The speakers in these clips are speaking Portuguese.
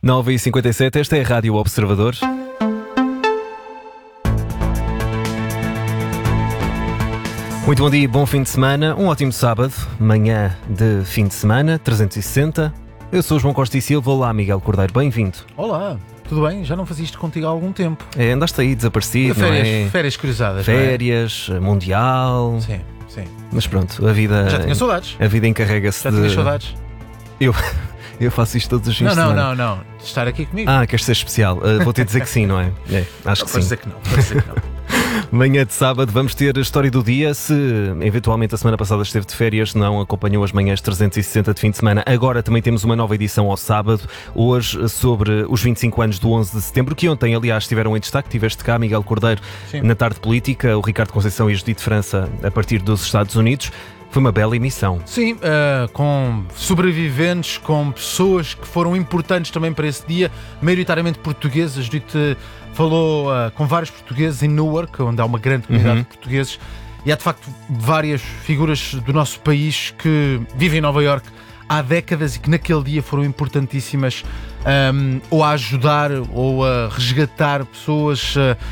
9h57, esta é a Rádio Observador. Muito bom dia e bom fim de semana. Um ótimo sábado, manhã de fim de semana, 360. Eu sou o João Costa e Silva. Olá, Miguel Cordeiro, bem-vindo. Olá, tudo bem? Já não fazia isto contigo há algum tempo. Andaste aí desaparecido, Férias, não é? Férias cruzadas, Férias, Mundial. Sim. Mas pronto, a vida... Já tinha saudades. A vida encarrega-se Já tinha saudades. Eu faço isto todos os fins de semana. Não. Estar aqui comigo. Queres ser especial? Vou-te dizer que sim, não é? Acho que sim. Pode dizer que não. Manhã de sábado vamos ter a história do dia. Se eventualmente a semana passada esteve de férias, não acompanhou as manhãs 360 de fim de semana, agora também temos uma nova edição ao sábado. Hoje sobre os 25 anos do 11 de setembro, que ontem, aliás, estiveram em destaque. Tiveste cá, Miguel Cordeiro, Sim. Na Tarde Política, o Ricardo Conceição e a Judite França a partir dos Estados Unidos. Foi uma bela emissão. Sim, com sobreviventes, com pessoas que foram importantes também para esse dia, maioritariamente portugueses. A Judite falou com vários portugueses em Newark, onde há uma grande comunidade de portugueses, e há de facto várias figuras do nosso país que vivem em Nova Iorque há décadas e que naquele dia foram importantíssimas, ou a ajudar ou a resgatar pessoas,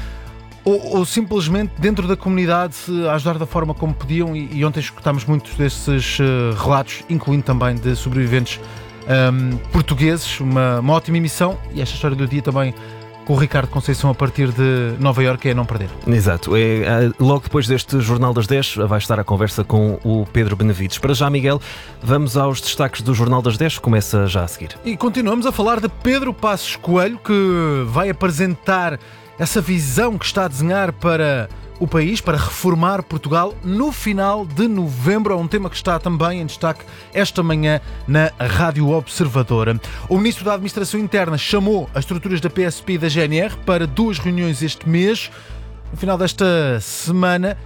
ou simplesmente dentro da comunidade a ajudar da forma como podiam, e ontem escutámos muitos desses relatos, incluindo também de sobreviventes portugueses. Uma ótima emissão, e esta história do dia também com o Ricardo Conceição a partir de Nova Iorque é não perder. Exato. Logo depois deste Jornal das 10 vai estar a conversa com o Pedro Benevides. Para já, Miguel, vamos aos destaques do Jornal das 10, começa já a seguir. E continuamos a falar de Pedro Passos Coelho, que vai apresentar essa visão que está a desenhar para o país, para reformar Portugal no final de novembro. É um tema que está também em destaque esta manhã na Rádio Observadora. O Ministro da Administração Interna chamou as estruturas da PSP e da GNR para 2 reuniões este mês. No final desta semana,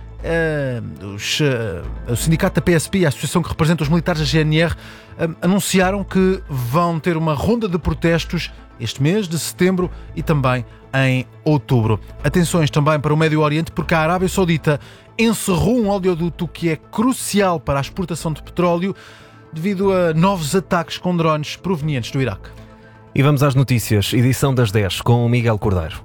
o sindicato da PSP e a associação que representa os militares da GNR anunciaram que vão ter uma ronda de protestos este mês de setembro e também em outubro. Atenções também para o Médio Oriente, porque a Arábia Saudita encerrou um oleoduto que é crucial para a exportação de petróleo devido a novos ataques com drones provenientes do Iraque. E vamos às notícias, edição das 10 com o Miguel Cordeiro.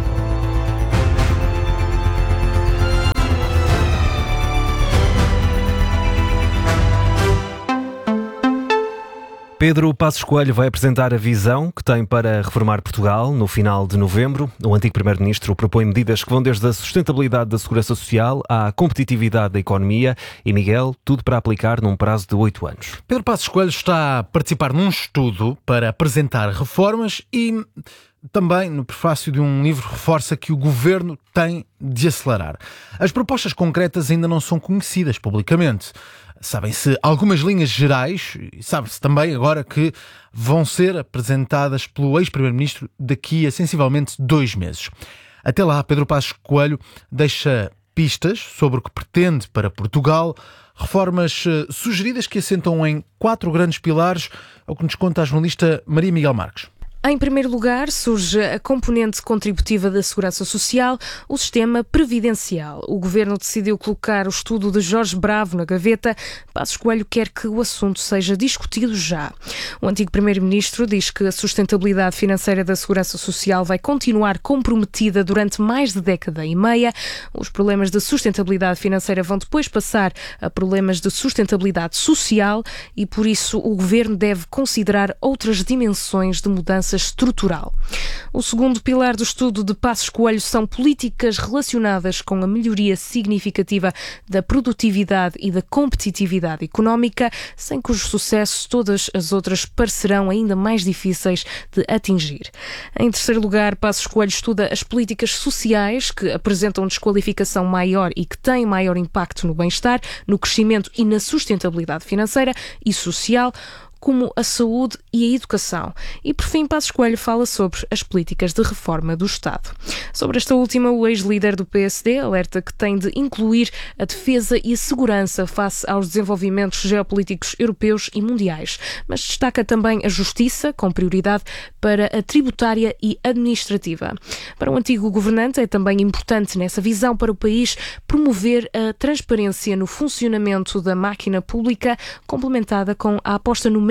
Pedro Passos Coelho vai apresentar a visão que tem para reformar Portugal no final de novembro. O antigo Primeiro-Ministro propõe medidas que vão desde a sustentabilidade da segurança social à competitividade da economia e, Miguel, tudo para aplicar num prazo de 8 anos. Pedro Passos Coelho está a participar num estudo para apresentar reformas e também, no prefácio de um livro, reforça que o Governo tem de acelerar. As propostas concretas ainda não são conhecidas publicamente. Sabem-se algumas linhas gerais e sabe-se também agora que vão ser apresentadas pelo ex-primeiro-ministro daqui a sensivelmente 2 meses. Até lá, Pedro Passos Coelho deixa pistas sobre o que pretende para Portugal, reformas sugeridas que assentam em 4 grandes pilares, ao que nos conta a jornalista Maria Miguel Marques. Em primeiro lugar, surge a componente contributiva da Segurança Social, o sistema previdencial. O Governo decidiu colocar o estudo de Jorge Bravo na gaveta. Passos Coelho quer que o assunto seja discutido já. O antigo Primeiro-Ministro diz que a sustentabilidade financeira da Segurança Social vai continuar comprometida durante mais de década e meia. Os problemas de sustentabilidade financeira vão depois passar a problemas de sustentabilidade social e, por isso, o Governo deve considerar outras dimensões de mudança estrutural. O segundo pilar do estudo de Passos Coelho são políticas relacionadas com a melhoria significativa da produtividade e da competitividade económica, sem cujo sucesso todas as outras parecerão ainda mais difíceis de atingir. Em terceiro lugar, Passos Coelho estuda as políticas sociais que apresentam desqualificação maior e que têm maior impacto no bem-estar, no crescimento e na sustentabilidade financeira e social, como a saúde e a educação. E, por fim, Passos Coelho fala sobre as políticas de reforma do Estado. Sobre esta última, o ex-líder do PSD alerta que tem de incluir a defesa e a segurança face aos desenvolvimentos geopolíticos europeus e mundiais, mas destaca também a justiça, com prioridade para a tributária e administrativa. Para o antigo governante, é também importante, nessa visão para o país, promover a transparência no funcionamento da máquina pública, complementada com a aposta no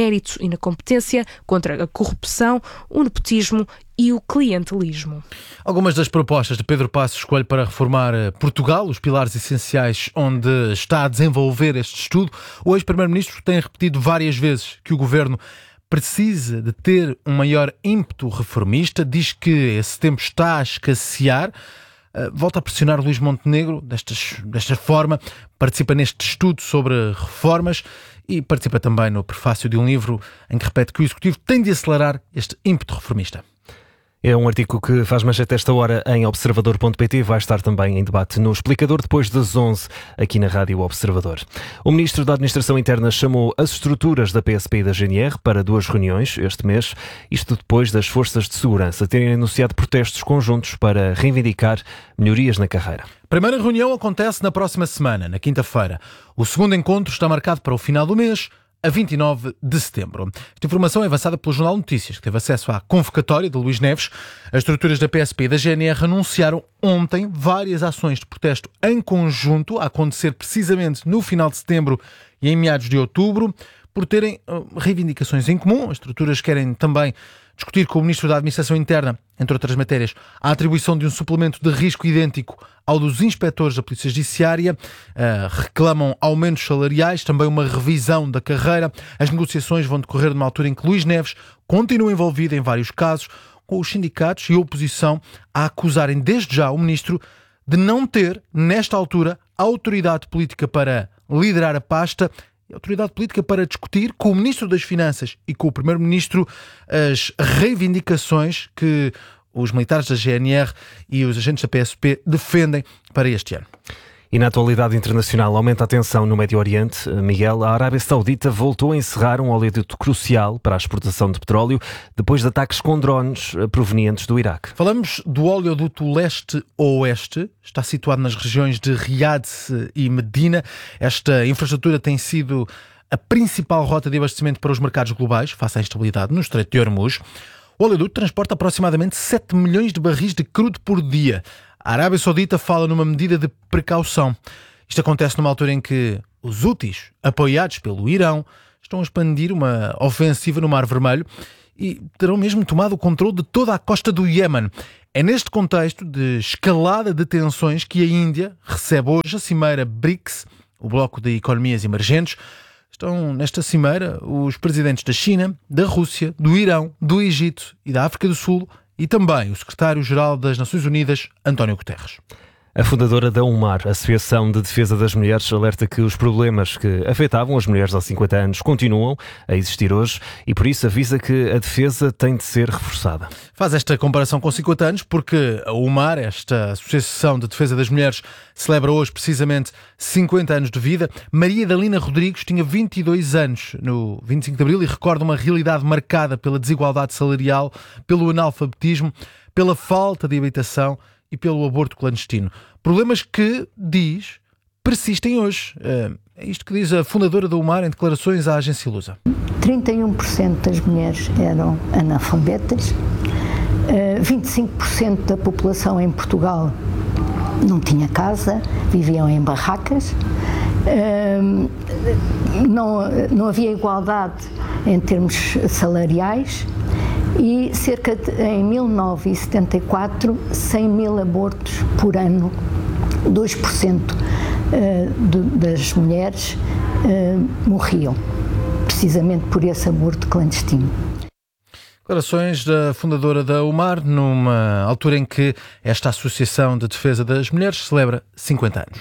mérito e na competência, contra a corrupção, o nepotismo e o clientelismo. Algumas das propostas de Pedro Passos Coelho para reformar Portugal, os pilares essenciais onde está a desenvolver este estudo. O ex-primeiro-ministro tem repetido várias vezes que o governo precisa de ter um maior ímpeto reformista, diz que esse tempo está a escassear. Volta a pressionar Luís Montenegro desta forma, participa neste estudo sobre reformas e participa também no prefácio de um livro em que repete que o Executivo tem de acelerar este ímpeto reformista. É um artigo que faz manchete esta hora em observador.pt, vai estar também em debate no Explicador depois das 11 aqui na Rádio Observador. O Ministro da Administração Interna chamou as estruturas da PSP e da GNR para 2 reuniões este mês, isto depois das forças de segurança terem anunciado protestos conjuntos para reivindicar melhorias na carreira. A primeira reunião acontece na próxima semana, na quinta-feira. O segundo encontro está marcado para o final do mês, a 29 de setembro. Esta informação é avançada pelo Jornal Notícias, que teve acesso à convocatória de Luís Neves. As estruturas da PSP e da GNR anunciaram ontem várias ações de protesto em conjunto, a acontecer precisamente no final de setembro e em meados de outubro, por terem reivindicações em comum. As estruturas querem também discutir com o Ministro da Administração Interna, entre outras matérias, a atribuição de um suplemento de risco idêntico ao dos inspectores da Polícia Judiciária, reclamam aumentos salariais, também uma revisão da carreira. As negociações vão decorrer numa altura em que Luís Neves continua envolvido em vários casos, com os sindicatos e a oposição a acusarem desde já o Ministro de não ter, nesta altura, autoridade política para liderar a pasta, autoridade política para discutir com o Ministro das Finanças e com o Primeiro-Ministro as reivindicações que os militares da GNR e os agentes da PSP defendem para este ano. E na atualidade internacional aumenta a tensão no Médio Oriente. Miguel, a Arábia Saudita voltou a encerrar um oleoduto crucial para a exportação de petróleo depois de ataques com drones provenientes do Iraque. Falamos do oleoduto leste-oeste, está situado nas regiões de Riad e Medina. Esta infraestrutura tem sido a principal rota de abastecimento para os mercados globais, face à instabilidade no Estreito de Hormuz. O oleoduto transporta aproximadamente 7 milhões de barris de crudo por dia. A Arábia Saudita fala numa medida de precaução. Isto acontece numa altura em que os Houthis, apoiados pelo Irão, estão a expandir uma ofensiva no Mar Vermelho e terão mesmo tomado o controle de toda a costa do Iémen. É neste contexto de escalada de tensões que a Índia recebe hoje a cimeira BRICS, o bloco de economias emergentes. Estão nesta cimeira os presidentes da China, da Rússia, do Irão, do Egito e da África do Sul, e também o secretário-geral das Nações Unidas, António Guterres. A fundadora da UMAR, Associação de Defesa das Mulheres, alerta que os problemas que afetavam as mulheres há 50 anos continuam a existir hoje e por isso avisa que a defesa tem de ser reforçada. Faz esta comparação com 50 anos porque a UMAR, esta Associação de Defesa das Mulheres, celebra hoje precisamente 50 anos de vida. Maria Dalina Rodrigues tinha 22 anos no 25 de Abril e recorda uma realidade marcada pela desigualdade salarial, pelo analfabetismo, pela falta de habitação e pelo aborto clandestino. Problemas que, diz, persistem hoje. É isto que diz a fundadora da UMAR em declarações à agência Lusa. 31% das mulheres eram analfabetas, 25% da população em Portugal não tinha casa, viviam em barracas, não havia igualdade em termos salariais, e em 1974, 100 mil abortos por ano, 2% das mulheres morriam, precisamente por esse aborto clandestino. Declarações da fundadora da UMAR, numa altura em que esta Associação de Defesa das Mulheres celebra 50 anos.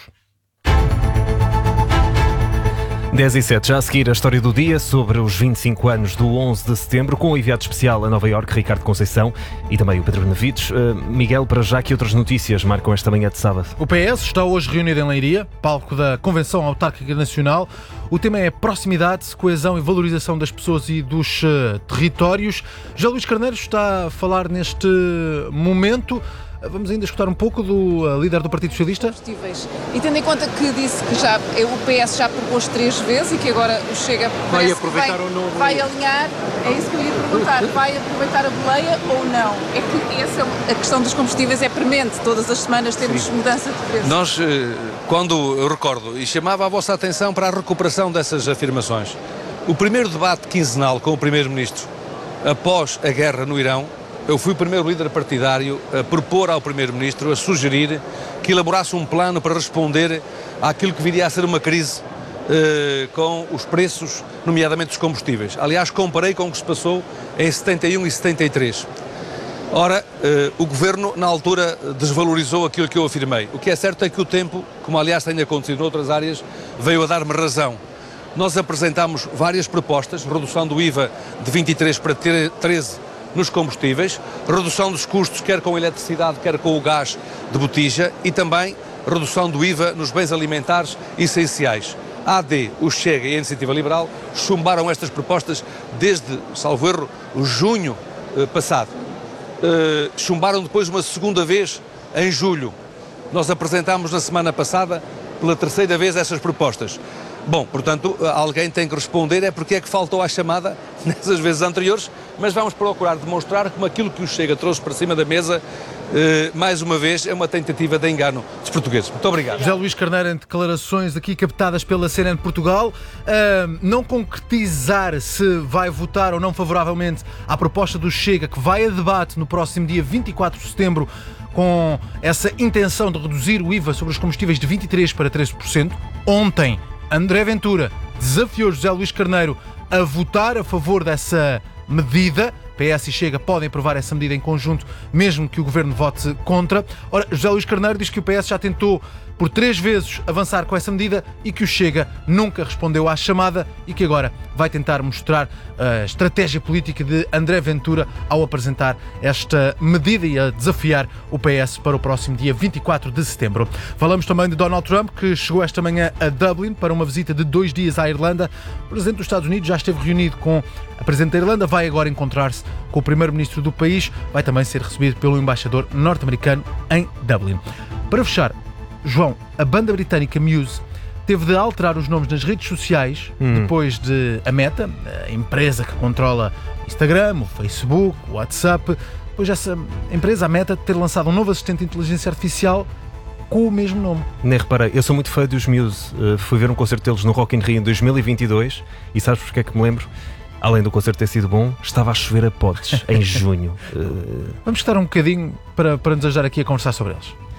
10:07, já a seguir a história do dia sobre os 25 anos do 11 de setembro, com o enviado especial a Nova Iorque, Ricardo Conceição, e também o Pedro Benavides. Miguel, para já, que outras notícias marcam esta manhã de sábado? O PS está hoje reunido em Leiria, palco da Convenção Autárquica Nacional. O tema é proximidade, coesão e valorização das pessoas e dos territórios. Já Luís Carneiro está a falar neste momento. Vamos ainda escutar um pouco do líder do Partido Socialista. E tendo em conta que disse que o PS já propôs 3 vezes e que agora o Chega vai aproveitar ou não vai alinhar, é isso que eu ia perguntar, vai aproveitar a boleia ou não? É que essa a questão dos combustíveis é premente, todas as semanas temos mudança de preço. Nós, quando eu recordo, e chamava a vossa atenção para a recuperação dessas afirmações, O primeiro debate quinzenal com o Primeiro-Ministro após a guerra no Irão, eu fui o primeiro líder partidário a propor ao Primeiro-Ministro, a sugerir que elaborasse um plano para responder àquilo que viria a ser uma crise com os preços, nomeadamente dos combustíveis. Aliás, comparei com o que se passou em 71 e 73. Ora, o Governo, na altura, desvalorizou aquilo que eu afirmei. O que é certo é que o tempo, como aliás tem acontecido noutras áreas, veio a dar-me razão. Nós apresentámos várias propostas, redução do IVA de 23 para 13 nos combustíveis, redução dos custos, quer com a eletricidade, quer com o gás de botija, e também redução do IVA nos bens alimentares essenciais. A AD, o Chega e a Iniciativa Liberal chumbaram estas propostas desde, salvo erro, junho passado. Chumbaram depois uma segunda vez em julho. Nós apresentámos na semana passada pela terceira vez essas propostas. Bom, portanto, alguém tem que responder porque é que faltou à chamada nessas vezes anteriores, mas vamos procurar demonstrar como aquilo que o Chega trouxe para cima da mesa, mais uma vez, é uma tentativa de engano dos portugueses. Muito obrigado. José Luís Carneiro, em declarações aqui captadas pela CNN Portugal, não concretizar se vai votar ou não favoravelmente à proposta do Chega, que vai a debate no próximo dia 24 de setembro, com essa intenção de reduzir o IVA sobre os combustíveis de 23% para 13%. Ontem, André Ventura desafiou José Luís Carneiro a votar a favor dessa medida. PS e Chega podem aprovar essa medida em conjunto, mesmo que o Governo vote contra. Ora, José Luís Carneiro diz que o PS já tentou por 3 vezes avançar com essa medida e que o Chega nunca respondeu à chamada e que agora vai tentar mostrar a estratégia política de André Ventura ao apresentar esta medida e a desafiar o PS para o próximo dia 24 de setembro. Falamos também de Donald Trump, que chegou esta manhã a Dublin para uma visita de 2 dias à Irlanda. O Presidente dos Estados Unidos já esteve reunido com a Presidente da Irlanda, vai agora encontrar-se com o Primeiro-Ministro do país, vai também ser recebido pelo embaixador norte-americano em Dublin. Para fechar, João, a banda britânica Muse teve de alterar os nomes nas redes sociais depois de a Meta, a empresa que controla Instagram, o Facebook, o WhatsApp, depois essa empresa, a Meta, ter lançado um novo assistente de inteligência artificial com o mesmo nome. Nem reparei, eu sou muito fã dos Muse. Fui ver um concerto deles no Rock in Rio em 2022 e sabes porque é que me lembro? Além do concerto ter sido bom, estava a chover a potes em junho. Vamos estar um bocadinho para nos ajudar aqui a conversar sobre eles.